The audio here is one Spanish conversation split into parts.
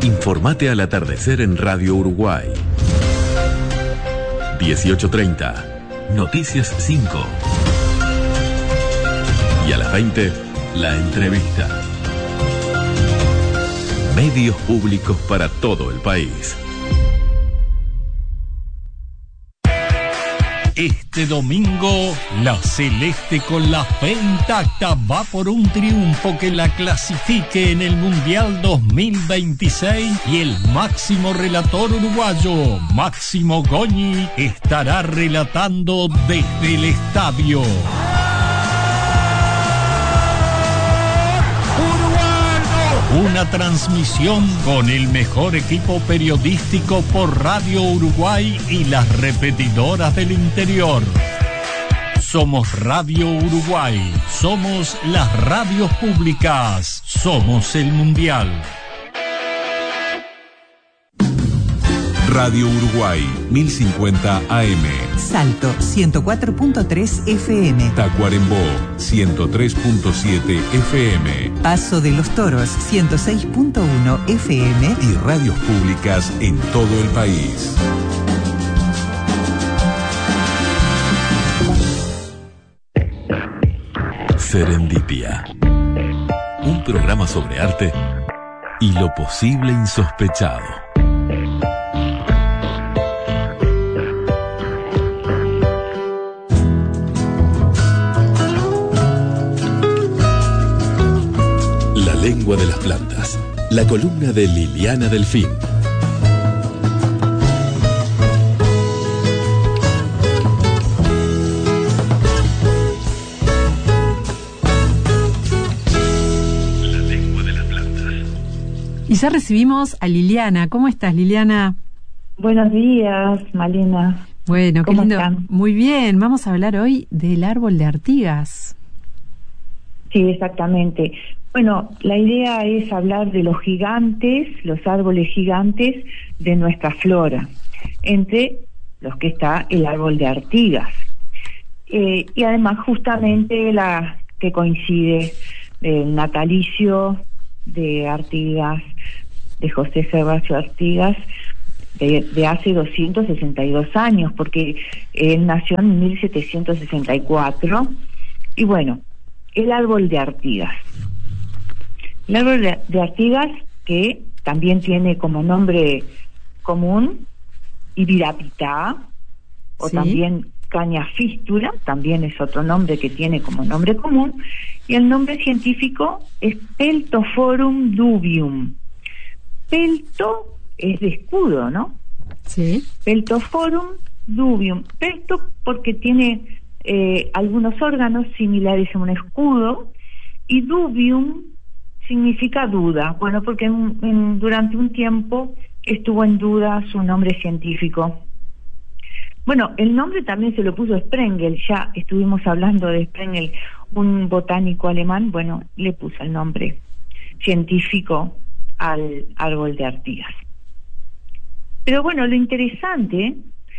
Informate al atardecer en Radio Uruguay. 18:30, Noticias 5. Y a las 20, la entrevista. Medios públicos para todo el país. Este domingo, la Celeste con la fe intacta va por un triunfo que la clasifique en el Mundial 2026 y el máximo relator uruguayo, Máximo Goñi, estará relatando desde el estadio. Una transmisión con el mejor equipo periodístico por Radio Uruguay y las repetidoras del interior. Somos Radio Uruguay, somos las radios públicas, somos el Mundial. Radio Uruguay, 1050 AM. Salto, 104.3 FM. Tacuarembó, 103.7 FM. Paso de los Toros, 106.1 FM. Y radios públicas en todo el país. Serendipia. Un programa sobre arte y lo posible insospechado. La lengua de las plantas. La columna de Liliana Delfín. La lengua de las plantas. Y ya recibimos a Liliana. ¿Cómo estás, Liliana? Buenos días, Malena. Bueno, qué ¿Cómo lindo. están? Muy bien. Vamos a hablar hoy del árbol de Artigas. Sí, exactamente. Bueno, la idea es hablar de los gigantes, los árboles gigantes de nuestra flora, entre los que está el árbol de Artigas. Y además justamente la que coincide el natalicio de Artigas, de José Servacio Artigas, de hace 262 años, porque él nació en 1764. Y bueno, el árbol de Artigas. El árbol de Artigas, que también tiene como nombre común Ibirapitá, o Sí. también caña fístula, también es otro nombre que tiene como nombre común, y el nombre científico es Peltophorum dubium. Pelto es de escudo, ¿no? Sí. Peltophorum dubium. Pelto porque tiene algunos órganos similares a un escudo, y dubium significa duda. Bueno, porque durante un tiempo estuvo en duda su nombre científico. Bueno, el nombre también se lo puso Sprengel, ya estuvimos hablando de Sprengel, un botánico alemán. Bueno, le puso el nombre científico al árbol de Artigas. Pero bueno, lo interesante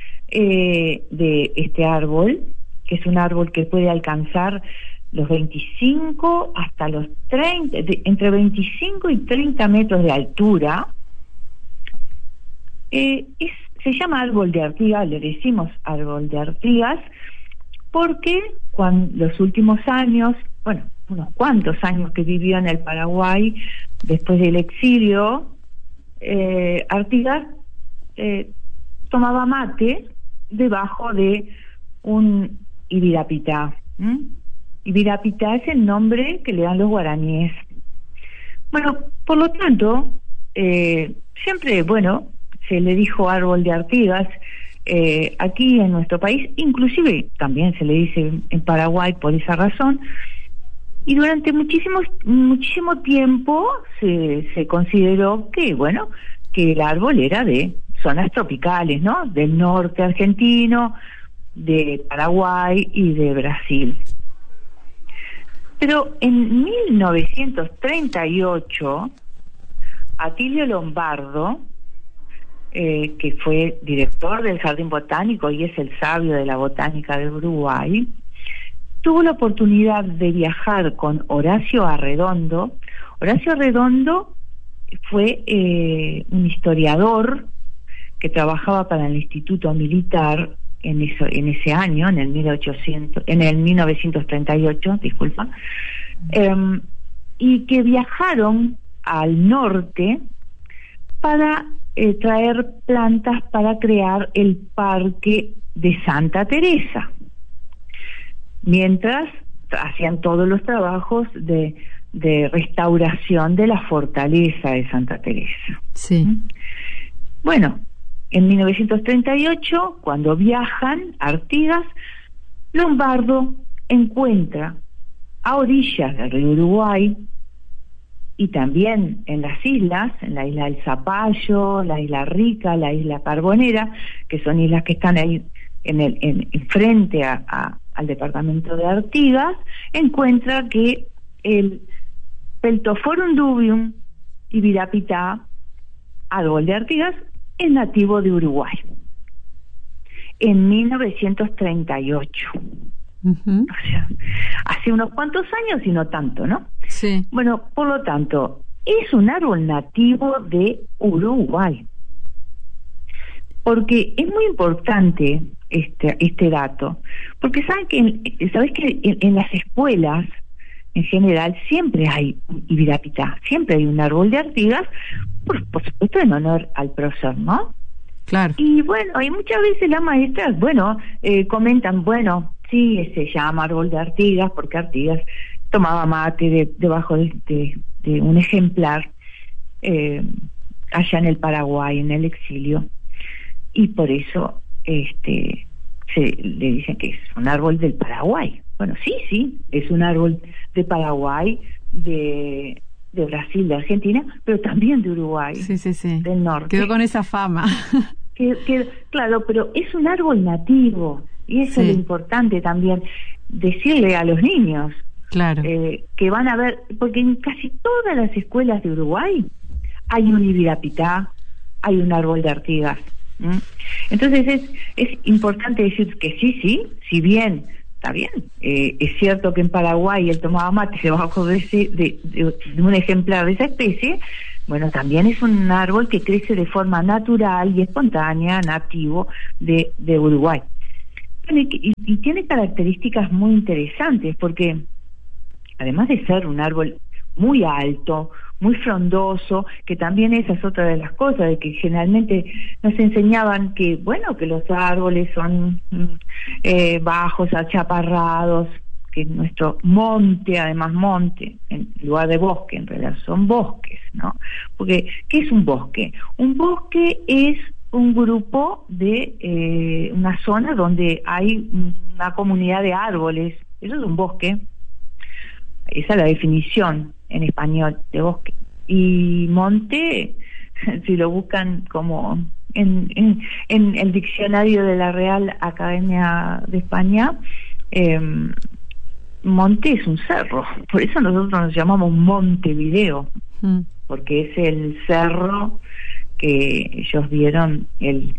de este árbol, que es un árbol que puede alcanzar los 25 hasta los 30, entre 25 y 30 metros de altura, se llama árbol de Artigas, le decimos árbol de Artigas, porque los últimos años, bueno, unos cuantos años que vivió en el Paraguay, después del exilio, Artigas tomaba mate debajo de un ibirapitá. Ibirapitá es el nombre que le dan los guaraníes. Bueno, por lo tanto, siempre, bueno, se le dijo árbol de Artigas aquí en nuestro país, inclusive también se le dice en Paraguay por esa razón, y durante muchísimo tiempo se consideró que, bueno, que el árbol era de zonas tropicales, ¿no? Del norte argentino, de Paraguay y de Brasil. Pero en 1938, Atilio Lombardo, que fue director del Jardín Botánico y es el sabio de la botánica de Uruguay, tuvo la oportunidad de viajar con Horacio Arredondo. Horacio Arredondo fue un historiador que trabajaba para el Instituto Militar en ese año, en el 1938, disculpa, y que viajaron al norte para traer plantas para crear el Parque de Santa Teresa, mientras hacían todos los trabajos de restauración de la fortaleza de Santa Teresa. Sí. Bueno, en 1938, cuando viajan a Artigas, Lombardo encuentra a orillas del río Uruguay y también en las islas, en la isla del Zapallo, la isla Rica, la isla Carbonera, que son islas que están ahí en frente al departamento de Artigas, encuentra que el Peltophorum dubium ibirapitá, árbol de Artigas, es nativo de Uruguay. En 1938. Uh-huh. O sea, hace unos cuantos años y no tanto, ¿no? Sí. Bueno, por lo tanto, es un árbol nativo de Uruguay. Porque es muy importante este dato, porque sabes que en las escuelas en general siempre hay ibirapitá, siempre hay un árbol de Artigas, por supuesto en honor al prócer, ¿no? Claro. Y bueno, y muchas veces las maestras, comentan, sí, se llama árbol de Artigas porque Artigas tomaba mate debajo de un ejemplar allá en el Paraguay, en el exilio, y por eso le dicen que es un árbol del Paraguay. Bueno, sí, es un árbol de Paraguay, de Brasil, de Argentina, pero también de Uruguay, sí. del norte. Quedó con esa fama. Claro, pero es un árbol nativo, y eso es lo importante también, decirle a los niños, claro, que van a ver, porque en casi todas las escuelas de Uruguay hay un ibirapitá, hay un árbol de Artigas. Entonces es importante decir que sí, si bien está bien, es cierto que en Paraguay él tomaba mate debajo de un ejemplar de esa especie, bueno, también es un árbol que crece de forma natural y espontánea, nativo de Uruguay. Y tiene características muy interesantes, porque además de ser un árbol muy alto, muy frondoso, que también esa es otra de las cosas, de que generalmente nos enseñaban que los árboles son bajos, achaparrados, que nuestro monte, además monte, en lugar de bosque, en realidad son bosques, ¿no? Porque, ¿qué es un bosque? Un bosque es un grupo de una zona donde hay una comunidad de árboles. Eso es un bosque. Esa es la definición en español de bosque. Y monte, si lo buscan como en el diccionario de la Real Academia de España, monte es un cerro. Por eso nosotros nos llamamos Montevideo, porque es el cerro que ellos vieron, el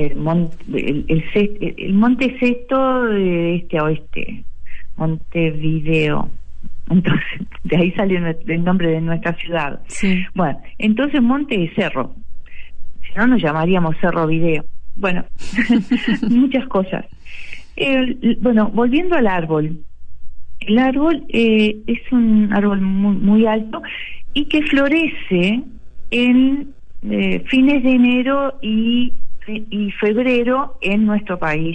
monte sexto de este a oeste, Montevideo. Entonces, de ahí salió el nombre de nuestra ciudad. Sí. Bueno, entonces monte es cerro. Si no, nos llamaríamos Cerro Video. Bueno, muchas cosas. Volviendo al árbol. El árbol es un árbol muy, muy alto y que florece en fines de enero y febrero en nuestro país.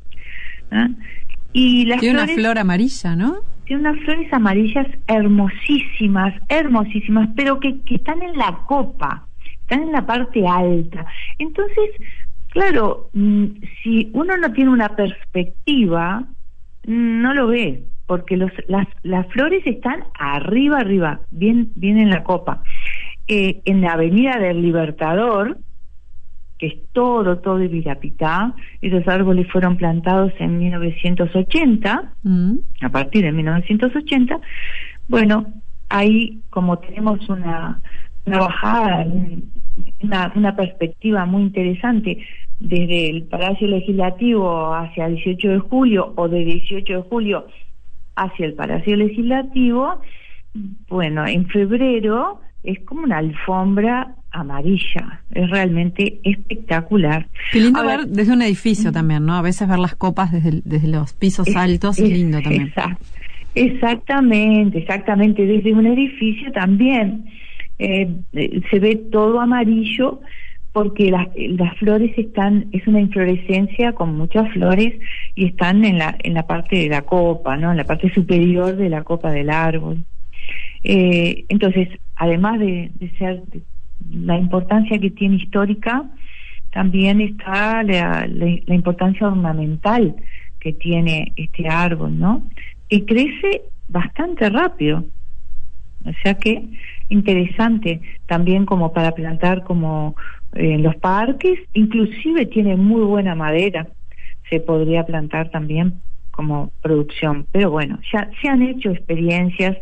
Y las tiene una flor amarilla, ¿no? Tiene unas flores amarillas hermosísimas, pero que están en la copa, están en la parte alta. Entonces, claro, si uno no tiene una perspectiva, no lo ve, porque las flores están arriba, bien en la copa. En la Avenida del Libertador, que es todo ibirapitá, esos árboles fueron plantados en 1980, a partir de 1980, ahí como tenemos una bajada, una perspectiva muy interesante, desde el Palacio Legislativo hacia 18 de julio, o de 18 de julio hacia el Palacio Legislativo, en febrero es como una alfombra amarilla, es realmente espectacular. Qué lindo ver desde un edificio también, ¿no? A veces ver las copas desde los pisos altos es lindo también. Exactamente, desde un edificio también se ve todo amarillo, porque las flores es una inflorescencia con muchas flores y están en la parte de la copa, ¿no? En la parte superior de la copa del árbol. Entonces, además de ser la importancia que tiene histórica, también está la importancia ornamental que tiene este árbol, ¿no? Y crece bastante rápido. O sea que interesante también como para plantar como en los parques, inclusive tiene muy buena madera, se podría plantar también como producción, pero bueno, ya se han hecho experiencias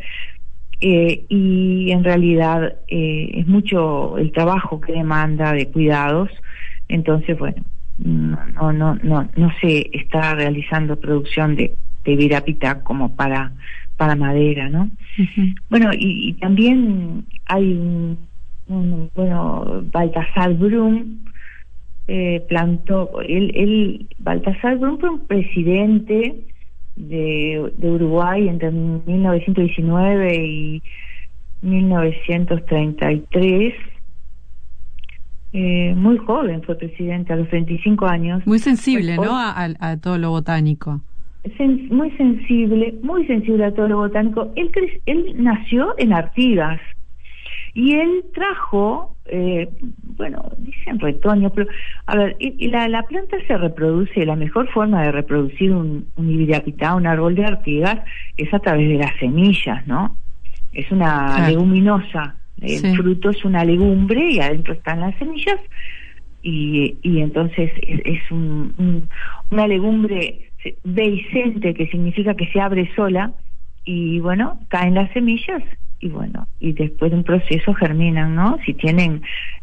y en realidad es mucho el trabajo que demanda de cuidados, entonces bueno, no se está realizando producción de Ibirapitá como para madera, ¿no? Uh-huh. Bueno, y también hay Baltasar Brum plantó, Baltasar Brum fue un presidente de Uruguay entre 1919 y 1933, muy joven fue presidente, a los 35 años. Muy sensible, ¿no? A todo lo botánico. Muy sensible a todo lo botánico. Él nació en Artigas y él trajo, dicen retoño, pero a ver, la planta se reproduce, la mejor forma de reproducir un Ibirapitá, un árbol de Artigas, es a través de las semillas, ¿no? Es una leguminosa, el fruto es una legumbre y adentro están las semillas y entonces es una legumbre dehiscente, que significa que se abre sola y bueno, caen las semillas y bueno, y después de un proceso germinan, ¿no? Si tienen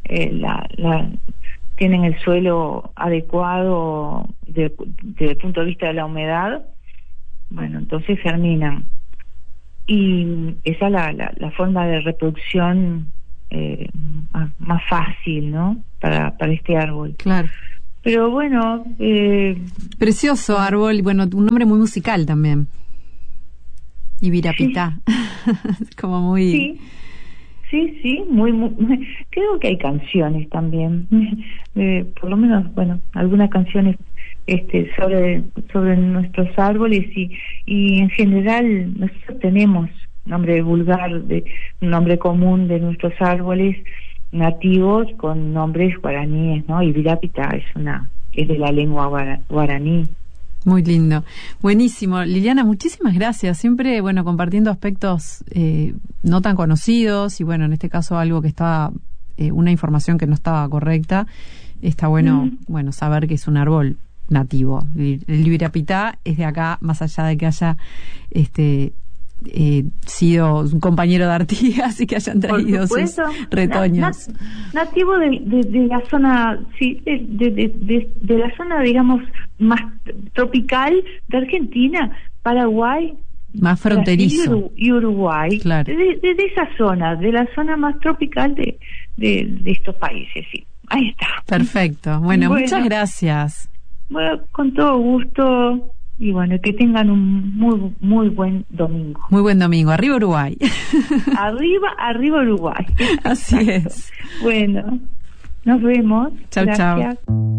tienen el suelo adecuado desde el punto de vista de la humedad, bueno, entonces germinan. Y esa es la forma de reproducción más fácil, ¿no? Para este árbol. Claro. Pero bueno... precioso árbol, y bueno, un nombre muy musical también. Ibirapitá. Como muy... Sí, muy, creo que hay canciones también. Por lo menos, bueno, algunas canciones sobre nuestros árboles y en general nosotros tenemos nombre vulgar, un nombre común de nuestros árboles nativos con nombres guaraníes, ¿no? Ibirapitá es de la lengua guaraní. Muy lindo, buenísimo. Liliana, muchísimas gracias. Siempre, bueno, compartiendo aspectos no tan conocidos y bueno, en este caso algo que estaba, una información que no estaba correcta. Está bueno, bueno, saber que es un árbol nativo. El Ibirapitá es de acá, más allá de que haya sido un compañero de Artigas y que hayan traído sus retoños. Nativo de la zona, sí, de la zona, digamos, más tropical de Argentina, Paraguay, más fronterizo, y Uruguay, claro. de esa zona, de la zona más tropical de estos países, sí. Ahí está. Perfecto. Bueno, muchas gracias. Bueno, con todo gusto. Y bueno, que tengan un muy buen domingo. Muy buen domingo. Arriba Uruguay. Arriba Uruguay. Así es. Bueno, nos vemos. Chau, gracias. Chau.